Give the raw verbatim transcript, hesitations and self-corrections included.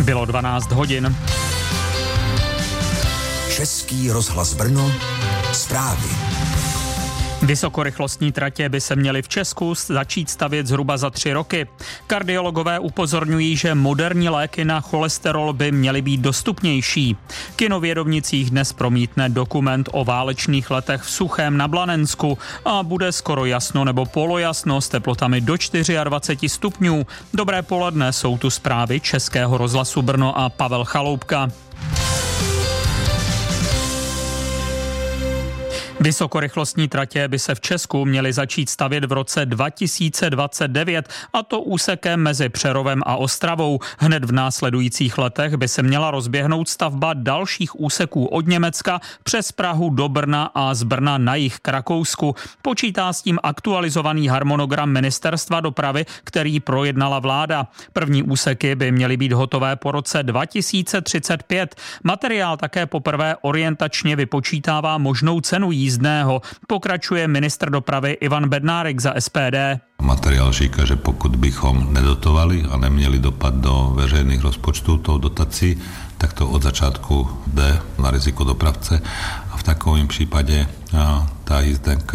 Bylo dvanáct hodin. Český rozhlas Brno, zprávy. Vysokorychlostní tratě by se měly v Česku začít stavět zhruba za tři roky. Kardiologové upozorňují, že moderní léky na cholesterol by měly být dostupnější. Kino v Jedovnicích dnes promítne dokument o válečných letech v Suchém na Blanensku a bude skoro jasno nebo polojasno s teplotami do dvacet čtyři stupňů. Dobré poledne, jsou tu zprávy Českého rozhlasu Brno a Pavel Chaloupka. Vysokorychlostní tratě by se v Česku měly začít stavět v roce dva tisíce dvacet devět, a to úsekem mezi Přerovem a Ostravou. Hned v následujících letech by se měla rozběhnout stavba dalších úseků od Německa přes Prahu do Brna a z Brna na jih k Rakousku. Počítá s tím aktualizovaný harmonogram Ministerstva dopravy, který projednala vláda. První úseky by měly být hotové po roce dva tisíce třicet pět. Materiál také poprvé orientačně vypočítává možnou cenu jízdného. Pokračuje ministr dopravy Ivan Bednárik za S P D. Materiál říká, že pokud bychom nedotovali a neměli dopad do veřejných rozpočtů tou dotací, tak to od začátku jde na riziko dopravce a v takovém případě ta jízdenka